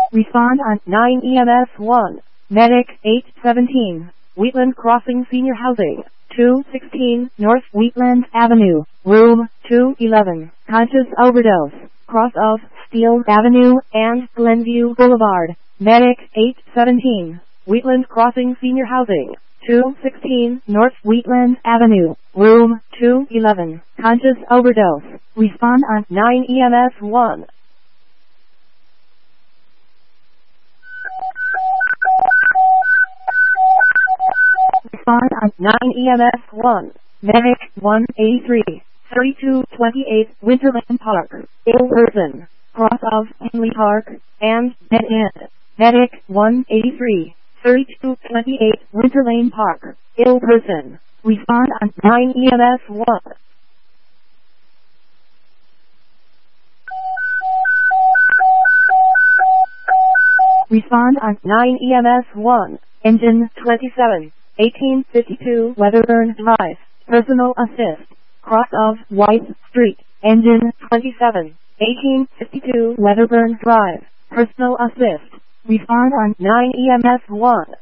Respond on 9 EMS 1. Medic 817. Wheatland Crossing Senior Housing. 216 North Wheatland Avenue. Room 211. Conscious overdose. Cross of Steel Avenue and Glenview Boulevard. Medic 817. Wheatland Crossing Senior Housing. 216 North Wheatland Avenue. Room 211. Conscious overdose. Respond on 9 EMS 1. Respond on 9 EMS 1. Medic 183. 3228 Winterland Park. Ill person. Cross of Henley Park and Dead End. Medic 183. 3228 Winterlane Park. Ill person. Respond on 9 EMS 1. Respond on 9 EMS 1. Engine 27. 1852 Weatherburn Drive. Personal assist. Cross of White Street. Engine 27. 1852 Weatherburn Drive. Personal assist. Respond on 9 EMS 1.